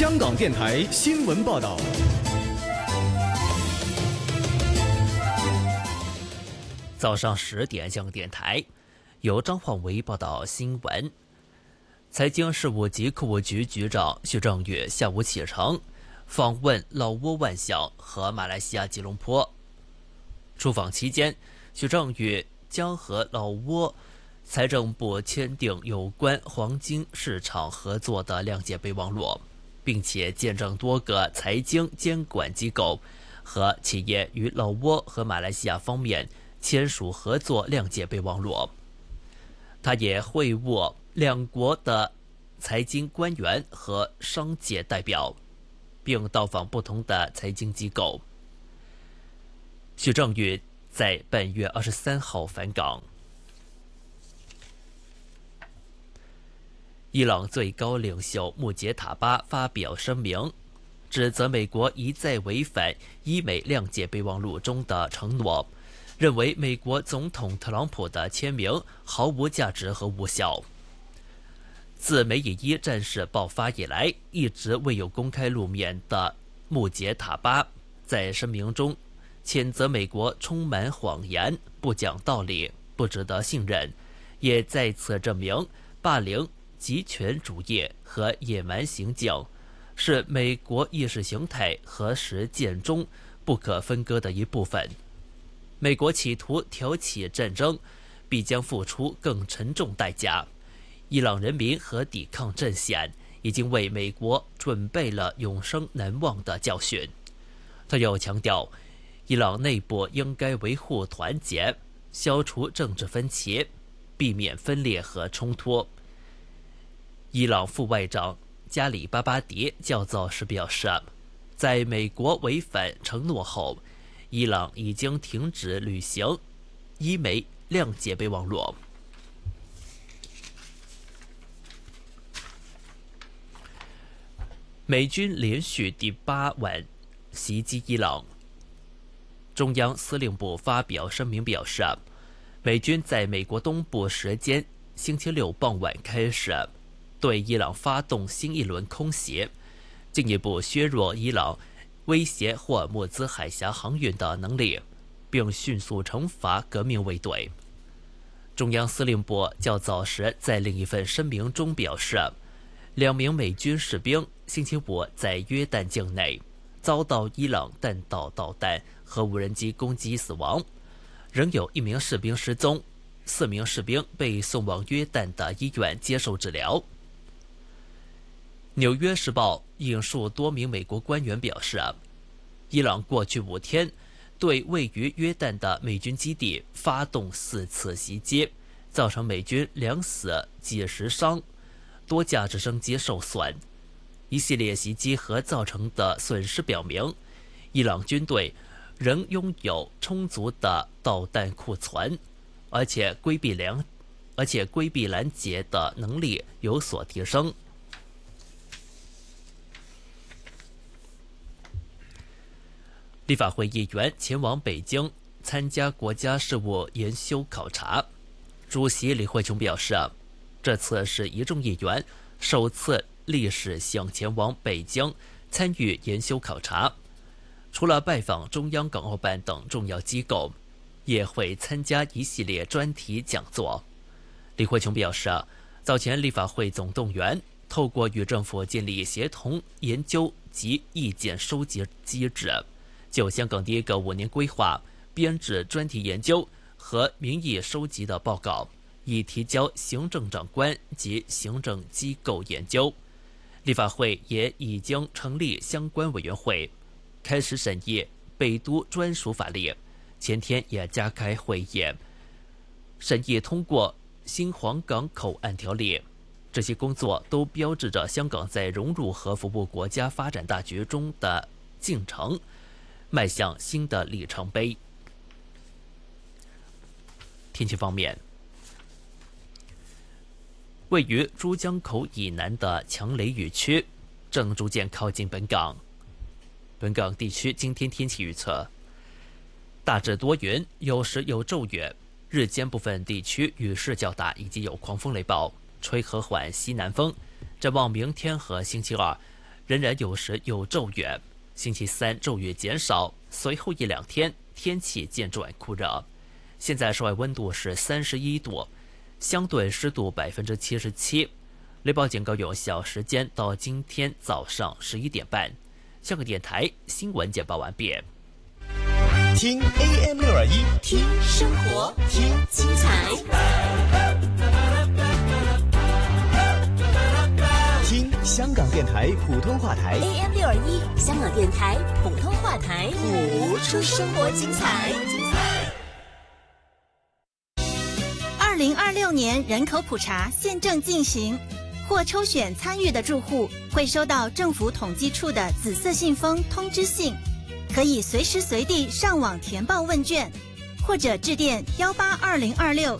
香港电台新闻报道。 早上10点，香港电台由张焕维报道新闻。财经事务及库务局局长许正宇下午启程访问老挝万象和马来西亚吉隆坡。出访期间，许正宇将和老挝财政部签订有关黄金市场合作的谅解备忘录，并且见证多个财经监管机构和企业与老挝和马来西亚方面签署合作谅解备忘录。他也会晤两国的财经官员和商界代表，并到访不同的财经机构。许正宇在本月23号返港。伊朗最高领袖穆杰塔巴发表声明，指责美国一再违反伊美谅解备忘录中的承诺，认为美国总统特朗普的签名毫无价值和无效。自美以伊战事爆发以来，一直未有公开露面的穆杰塔巴在声明中谴责美国充满谎言、不讲道理、不值得信任，也再次证明霸凌、极权主义和野蛮行径是美国意识形态和实践中不可分割的一部分。美国企图挑起战争，必将付出更沉重代价。伊朗人民和抵抗阵线已经为美国准备了永生难忘的教训。他又强调，伊朗内部应该维护团结，消除政治分歧，避免分裂和冲突。伊朗副外长加里巴巴迪较早时表示，在美国违反承诺后，伊朗已经停止履行伊美谅解备忘录。美军连续第8晚袭击伊朗。中央司令部发表声明表示，美军在美国东部时间星期六傍晚开始对伊朗发动新一轮空袭，进一步削弱伊朗威胁霍尔木兹海峡航运的能力，并迅速惩罚革命卫队。中央司令部较早时在另一份声明中表示，2名美军士兵星期五在约旦境内遭到伊朗弹道导弹和无人机攻击死亡，仍有1名士兵失踪，4名士兵被送往约旦的医院接受治疗。纽约时报引述多名美国官员表示，伊朗过去5天对位于约旦的美军基地发动4次袭击，造成美军2死几十伤，多架直升机受损。一系列袭击和造成的损失表明，伊朗军队仍拥有充足的导弹库存，而且规避拦截的能力有所提升。立法会议员前往北京参加国家事务研修考察，主席李慧琼表示，这次是一众议员首次历史性前往北京参与研修考察，除了拜访中央港澳办等重要机构，也会参加一系列专题讲座。李慧琼表示，早前立法会总动员透过与政府建立协同研究及意见收集机制，就香港第一个5年规划编制专题研究和民意收集的报告，已提交行政长官及行政机构研究。立法会也已经成立相关委员会，开始审议北都专属法律，前天也加开会议审议通过新皇岗口岸条例。这些工作都标志着香港在融入和服务国家发展大局中的进程迈向新的里程碑。天气方面，位于珠江口以南的强雷雨区正逐渐靠近本港。本港地区今天天气预测，大致多云，有时有骤雨，日间部分地区雨势较大，以及有狂风雷暴，吹和缓西南风。展望明天和星期二， 仍然有时有骤雨。星期三骤雨减少，随后一两天天气渐转酷热。现在室外温度是31度，相对湿度77%。雷暴警告有效时间到今天早上11点半。香港电台新闻简报完毕。 听 AM621， 听生活，听精彩， 听香港电台普通话台 AM621，香港电台普通话台，谱出生活精彩。 2026年人口普查现正进行，或抽选参与的住户会收到政府统计处的紫色信封通知信，可以随时随地上网填报问卷，或者致电182-026